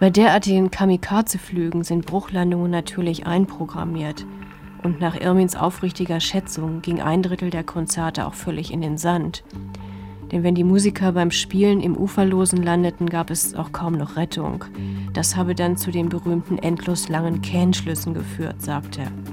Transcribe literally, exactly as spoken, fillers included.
Bei derartigen Kamikaze-Flügen sind Bruchlandungen natürlich einprogrammiert. Und nach Irmins aufrichtiger Schätzung ging ein Drittel der Konzerte auch völlig in den Sand. Denn wenn die Musiker beim Spielen im Uferlosen landeten, gab es auch kaum noch Rettung. Das habe dann zu den berühmten endlos langen Kähnschlüssen geführt, sagt er.